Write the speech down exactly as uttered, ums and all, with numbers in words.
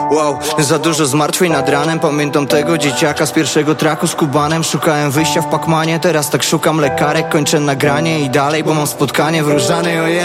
Wow, za dużo zmartwień nad ranem. Pamiętam tego dzieciaka z pierwszego traku z Kubanem. Szukałem wyjścia w Pacmanie, teraz tak szukam lekarek. Kończę nagranie i dalej, bo mam spotkanie w Różanej, ojej.